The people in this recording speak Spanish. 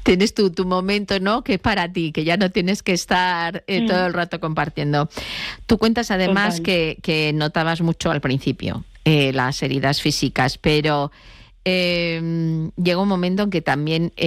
tienes tu momento, ¿no? Que es para ti, que ya no tienes que estar todo el rato compartiendo. Tú cuentas además que notabas mucho al principio las heridas físicas, pero llega un momento en que también